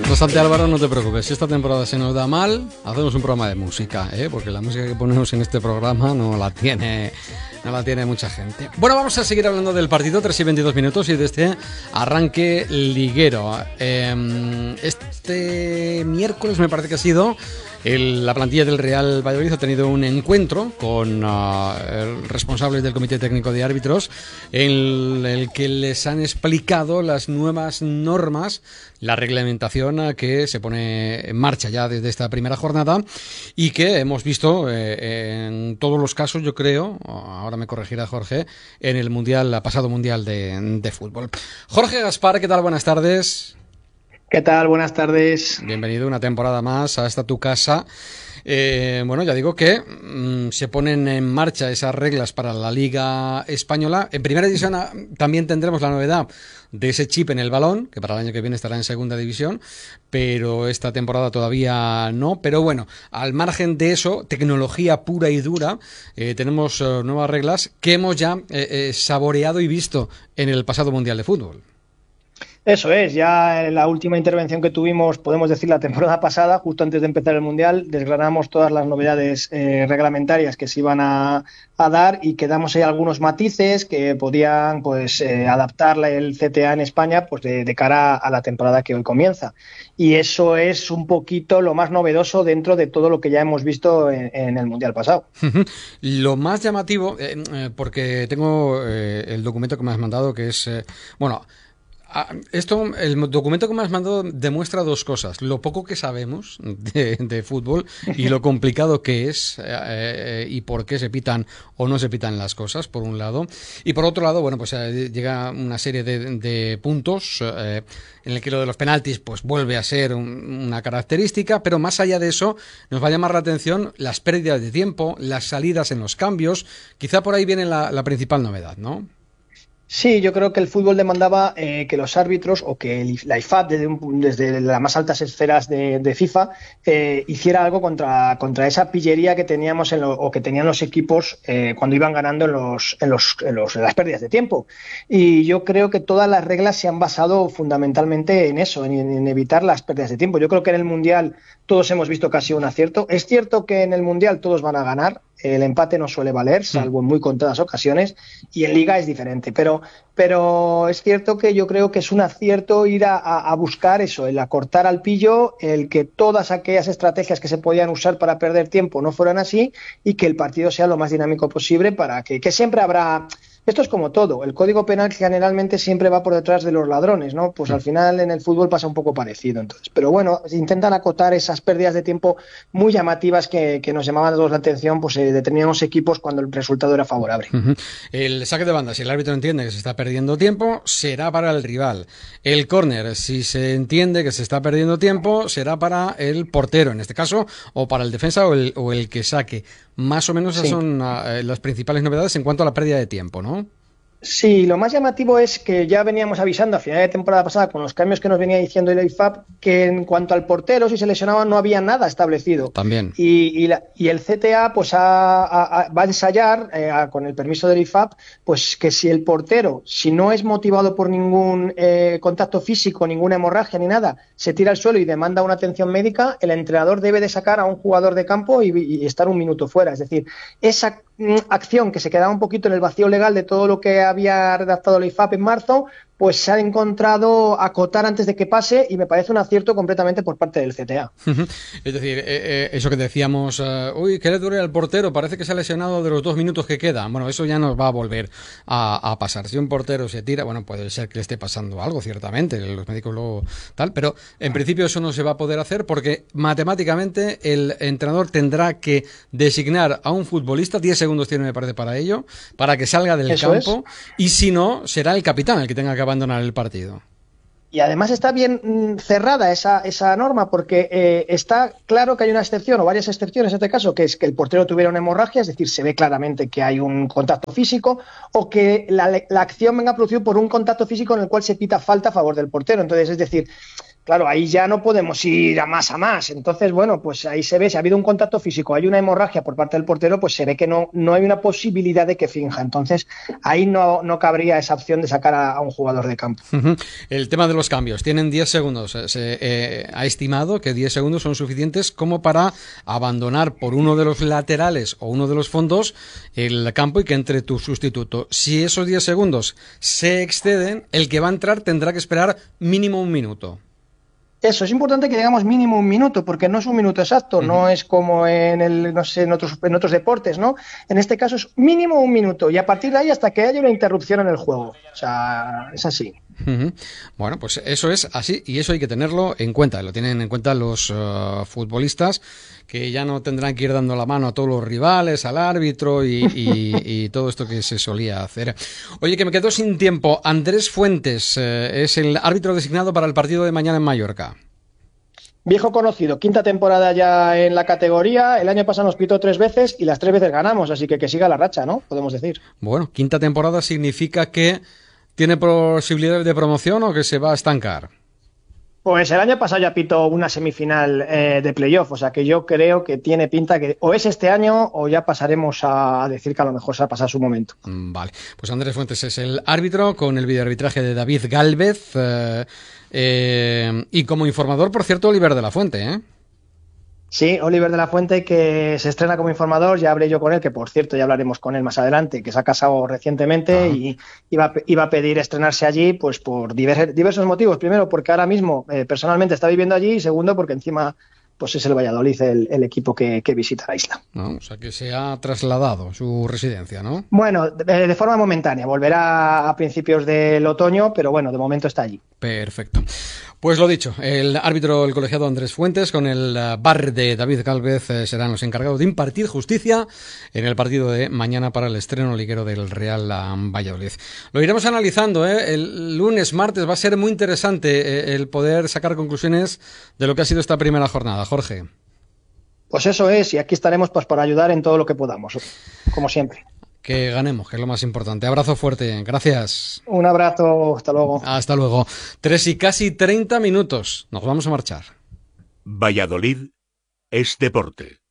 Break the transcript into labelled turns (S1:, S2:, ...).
S1: No, Santi Álvaro, no te preocupes. Si esta temporada se nos da mal, hacemos un programa de música, porque la música que ponemos en este programa no la tiene mucha gente. Bueno, vamos a seguir hablando del partido, 3:22 y de este arranque liguero. Este miércoles me parece que ha sido la plantilla del Real Valladolid ha tenido un encuentro con responsables del Comité Técnico de Árbitros en el que les han explicado las nuevas normas, la reglamentación que se pone en marcha ya desde esta primera jornada y que hemos visto en todos los casos, yo creo, ahora me corregirá Jorge, en el pasado Mundial de Fútbol. Jorge Gaspar, ¿qué tal? Buenas tardes.
S2: ¿Qué tal? Buenas tardes.
S1: Bienvenido una temporada más a esta tu casa. Bueno, ya digo que se ponen en marcha esas reglas para la Liga Española. En primera división también tendremos la novedad de ese chip en el balón, que para el año que viene estará en segunda división, pero esta temporada todavía no. Pero bueno, al margen de eso, tecnología pura y dura, tenemos nuevas reglas que hemos ya saboreado y visto en el pasado Mundial de Fútbol.
S2: Eso es, ya en la última intervención que tuvimos, podemos decir la temporada pasada, justo antes de empezar el Mundial, desgranamos todas las novedades reglamentarias que se iban a dar y quedamos ahí algunos matices que podían adaptar el CTA en España de cara a la temporada que hoy comienza. Y eso es un poquito lo más novedoso dentro de todo lo que ya hemos visto en el Mundial pasado.
S1: Lo más llamativo, porque tengo el documento que me has mandado, que es, el documento que me has mandado demuestra dos cosas: lo poco que sabemos de fútbol y lo complicado que es y por qué se pitan o no se pitan las cosas, por un lado, y por otro lado, llega una serie de puntos en el que lo de los penaltis pues vuelve a ser una característica, pero más allá de eso nos va a llamar la atención las pérdidas de tiempo, las salidas en los cambios. Quizá por ahí viene la principal novedad, ¿no?
S2: Sí, yo creo que el fútbol demandaba que los árbitros o que la IFAB desde las más altas esferas de FIFA hiciera algo contra esa pillería que teníamos o que tenían los equipos cuando iban ganando en las pérdidas de tiempo. Y yo creo que todas las reglas se han basado fundamentalmente en eso, en evitar las pérdidas de tiempo. Yo creo que en el Mundial todos hemos visto casi un acierto. Es cierto que en el Mundial todos van a ganar. El empate no suele valer, salvo en muy contadas ocasiones, y en Liga es diferente. Pero es cierto que yo creo que es un acierto ir a buscar eso, el acortar al pillo, el que todas aquellas estrategias que se podían usar para perder tiempo no fueran así y que el partido sea lo más dinámico posible para que siempre habrá... Esto es como todo, el código penal generalmente siempre va por detrás de los ladrones, ¿no? Pues al final en el fútbol pasa un poco parecido, entonces. Pero bueno, intentan acotar esas pérdidas de tiempo muy llamativas que nos llamaban a todos la atención, de determinados equipos cuando el resultado era favorable.
S1: El saque de banda, si el árbitro entiende que se está perdiendo tiempo, será para el rival. El córner, si se entiende que se está perdiendo tiempo, será para el portero, en este caso, o para el defensa o el que saque. Más o menos esas son las principales novedades en cuanto a la pérdida de tiempo, ¿no?
S2: Sí, lo más llamativo es que ya veníamos avisando a final de temporada pasada con los cambios que nos venía diciendo el IFAB que en cuanto al portero, si se lesionaba, no había nada establecido.
S1: También.
S2: Y el CTA va a ensayar, con el permiso del IFAB, pues que si el portero, si no es motivado por ningún contacto físico, ninguna hemorragia ni nada, se tira al suelo y demanda una atención médica, el entrenador debe de sacar a un jugador de campo y estar un minuto fuera. Es decir, esa acción que se quedaba un poquito en el vacío legal de todo lo que había redactado el IFAB en marzo, pues se ha encontrado acotar antes de que pase y me parece un acierto completamente por parte del CTA.
S1: Es decir, eso que decíamos, ¿qué le duele al portero? Parece que se ha lesionado de los 2 minutos que quedan. Bueno, eso ya nos va a volver a pasar. Si un portero se tira, bueno, puede ser que le esté pasando algo, ciertamente, los médicos luego tal, pero en principio eso no se va a poder hacer porque matemáticamente el entrenador tendrá que designar a un futbolista, 10 segundos tiene, me parece, para ello, para que salga del campo, y si no, será el capitán el que tenga que abandonar el partido.
S2: Y además está bien cerrada esa norma porque está claro que hay una excepción o varias excepciones en este caso, que es que el portero tuviera una hemorragia, es decir, se ve claramente que hay un contacto físico o que la acción venga producida por un contacto físico en el cual se pita falta a favor del portero. Entonces, es decir, Claro, ahí ya no podemos ir a más. Entonces, bueno, pues ahí se ve, si ha habido un contacto físico, hay una hemorragia por parte del portero, pues se ve que no hay una posibilidad de que finja. Entonces, ahí no cabría esa opción de sacar a un jugador de campo.
S1: El tema de los cambios. Tienen 10 segundos. Se ha estimado que 10 segundos son suficientes como para abandonar por uno de los laterales o uno de los fondos el campo y que entre tu sustituto. Si esos 10 segundos se exceden, el que va a entrar tendrá que esperar mínimo un minuto.
S2: Eso, es importante que digamos mínimo un minuto, porque no es un minuto exacto, no es como no sé, en otros deportes, ¿no? En este caso es mínimo un minuto, y a partir de ahí hasta que haya una interrupción en el juego. O sea, es así.
S1: Bueno, pues eso es así y eso hay que tenerlo en cuenta. Lo tienen en cuenta los futbolistas, que ya no tendrán que ir dando la mano a todos los rivales, al árbitro y todo esto que se solía hacer. Oye, que me quedo sin tiempo. Andrés Fuentes es el árbitro designado para el partido de mañana en Mallorca.
S2: Viejo conocido, quinta temporada ya en la categoría, el año pasado nos pitó 3 veces y las 3 veces ganamos, así que siga la racha, ¿no? Podemos decir.
S1: Bueno, quinta temporada significa que tiene posibilidades de promoción o que se va a estancar.
S2: Pues el año pasado ya pitó una semifinal de playoff, o sea que yo creo que tiene pinta que o es este año o ya pasaremos a decir que a lo mejor se ha pasado su momento.
S1: Vale, pues Andrés Fuentes es el árbitro con el videoarbitraje de David Gálvez y como informador, por cierto, Oliver de la Fuente, ¿eh?
S2: Sí, Oliver de la Fuente, que se estrena como informador, ya hablé yo con él, que por cierto ya hablaremos con él más adelante, que se ha casado recientemente y iba a pedir estrenarse allí pues por diversos motivos. Primero, porque ahora mismo personalmente está viviendo allí, y segundo, porque encima pues es el Valladolid el equipo que visita la isla.
S1: No, o sea que se ha trasladado su residencia, ¿no?
S2: Bueno, de forma momentánea, volverá a principios del otoño, pero bueno, de momento está allí.
S1: Perfecto. Pues lo dicho, el árbitro, el colegiado Andrés Fuentes, con el VAR de David Gálvez, serán los encargados de impartir justicia en el partido de mañana para el estreno liguero del Real Valladolid. Lo iremos analizando, ¿eh? El lunes, martes, va a ser muy interesante el poder sacar conclusiones de lo que ha sido esta primera jornada. Jorge.
S2: Pues eso es, y aquí estaremos pues para ayudar en todo lo que podamos, como siempre.
S1: Que ganemos, que es lo más importante. Abrazo fuerte, gracias.
S2: Un abrazo, hasta luego.
S1: Hasta luego. 3 y casi 30 minutos. Nos vamos a marchar.
S3: Valladolid es deporte.